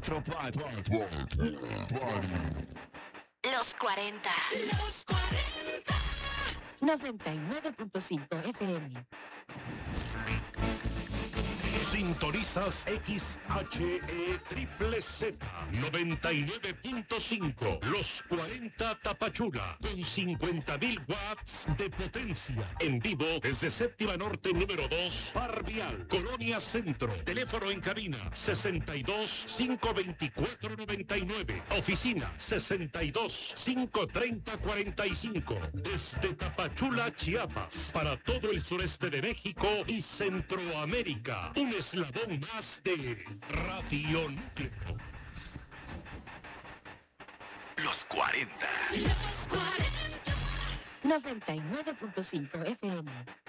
Electro Party. Los 40. Los 40. 99.5 FM. Sintonizas XHE Triple Z 99.5 Los 40 Tapachula con 50.000 watts de potencia en vivo desde Séptima Norte número 2 Parvial, Colonia Centro. Teléfono en cabina 62 524 99. Oficina 62 530 45. Desde Tapachula, Chiapas, para todo el sureste de México y Centroamérica. Un eslabón más de Radio Núcleo. Los 40. Los 40. 99.5 FM.